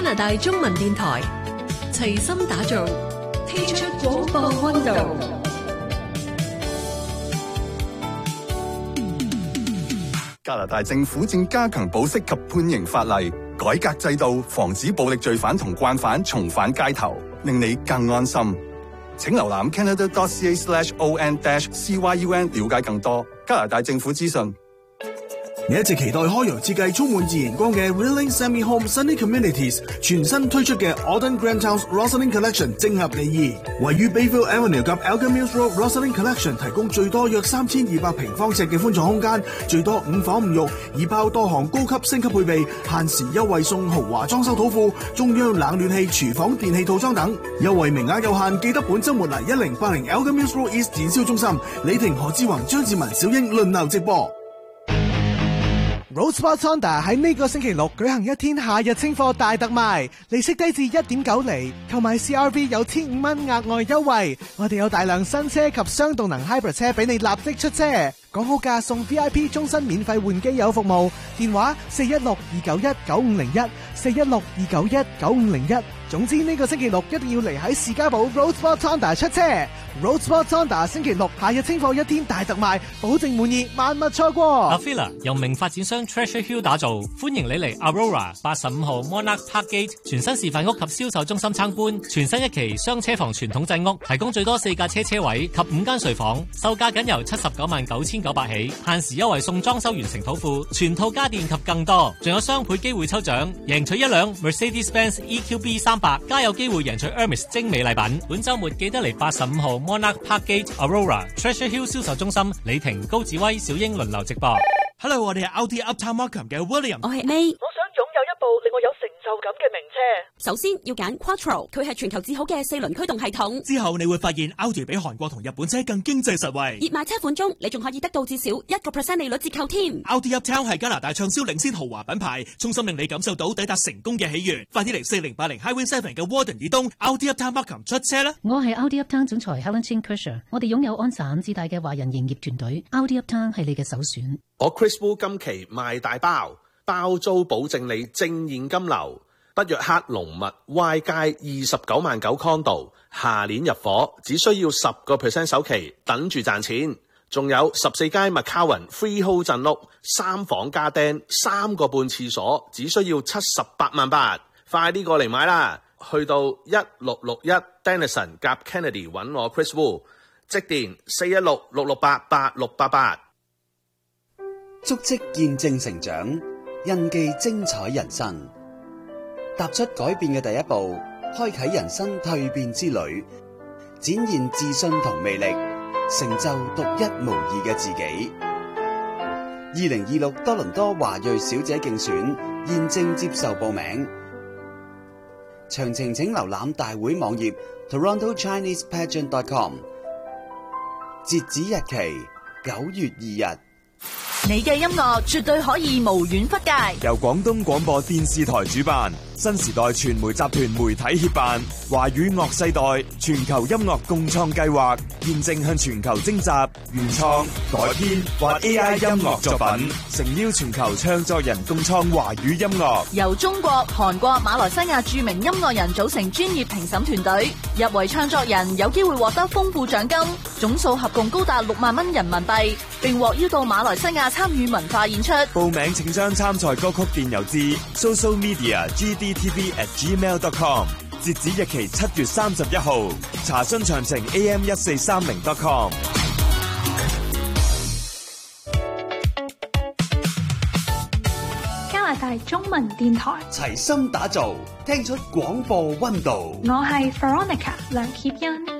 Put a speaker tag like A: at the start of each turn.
A: 拿大中文電台，齊心打造，踢出廣播溫度。
B: 加拿大政府正加強保釋及判刑法例，改革制度，防止暴力罪犯同慣犯重返街頭，令你更安心。請瀏覽 canada.ca/on-cyun 了解更多加拿大政府資訊。
C: 你一直期待開揚設計充滿自然光嘅 Rilling Semi Home Sunny Communities 全新推出嘅 Auden Grand House Rosalind Collection 正合你意。位於 Bayville Avenue 及 Elgin Mills Road Rosalind Collection 提供最多約3200平方尺嘅寬敞空間，最多5房5浴，已包多項高級升級配備，限時優惠送豪華裝修土庫、中央冷暖氣、廚房電器套裝等。優惠名額有限，記得本週末嚟1080 Elgin Mills Road East 展銷中心，李婷、何志宏、張志文、小英輪流直播。Roadsport Honda 喺呢個星期六舉行一天夏日清貨大特賣，利息低至 1.9 厘，購買 CRV 有1500蚊額外優惠。我哋有大量新車及雙動能 Hybrid 車俾你立即出車，講好價送 VIP 終身免費換機油服務，電話416-291-9501 416-291-9501。總之呢個星期六一定要嚟喺士嘉堡 Roadsport Honda 出車。Roadsport Honda 星期六夏日清貨一天大特賣，保證滿意，萬勿錯過。
D: Avila 由名發展商 Treasure Hill 打造，歡迎你嚟 Aurora 85號 Monarch Park Gate 全新示範屋及銷售中心參觀。全新一期雙車房傳統製屋，提供最多4架車車位及5間睡房，售價僅由799900起，限時優惠送裝修完成土庫、全套家電及更多，仲有雙倍機會抽獎，贏取一輛 Mercedes-Benz EQB 300，加有機會贏取 Hermes 精美禮品。本週末記得嚟85號 Monarch Park Gate Aurora Treasure Hill 銷售中心，李婷、高志威、小英輪流直播。
E: Hello， 我哋係 Audi Uptown Markham 嘅 William。
F: 我係 May。
G: 我想擁有一部令我有成就感嘅名車。
F: 首先要揀 Quattro， 佢係全球至好嘅4輪驅動系統。
E: 之後你會發現 Audi 比韓國同日本車更經濟實惠。
F: 熱賣車款中，你仲可以得到至少1% 利率折扣添。
E: Audi Uptown 係加拿大暢銷領先豪華品牌，衷心令你感受到抵達成功嘅喜悅。快啲嚟4080 Highway 7嘅 Warden 以東 Audi Uptown Markham 出車啦！
H: 我係 Audi Uptown 總裁 Helen Chin Kershaw， 我哋擁有安省至大嘅華人營業團隊 ，Audi Uptown 係你嘅首選。
I: 我 Chris Wu 今期賣大包，包租保證你正現金流。北約克龍物 Y 街29.9condo， 下年入伙，只需要10% 首期，等住賺錢。仲有14街 McCowan Freehold 鎮屋，3房加釘，3個半廁所，只需要78萬8，快啲過嚟買啦！去到1661 Denison 夾 Kennedy 揾我 Chris Wu， 即電416-668-8688。
J: 足跡見證成長，印記精彩人生。踏出改變嘅第一步，開啟人生蛻變之旅，展現自信同魅力，成就獨一無二嘅自己。2026多倫多華裔小姐競選現正接受報名，詳情請瀏覽大會網頁 TorontoChinesePageant.com。截止日期9月2日。
G: 你嘅音樂絕對可以無遠弗屆，
K: 由廣東廣播電視台主辦，新時代傳媒集團媒體協辦，華語樂世代全球音樂共創計劃，現正向全球徵集原創、改編或 AI 音樂作品，誠邀全球唱作人共創華語音樂。
G: 由中國、韓國、馬來西亞著名音樂人組成專業評審團隊，入圍唱作人有機會獲得豐富獎金，總數合共高達6萬蚊人民幣，並獲邀到馬來西亞參與文化演出。
K: 報名請將參賽歌曲電郵至 socialmedia@gdtv@gmail.com， 截止日期7月31號。查詢詳情 am1430.com。
L: 加拿大中文電台
J: 齊心打造，聽出廣播溫度。
L: 我係 Veronica 梁潔欣。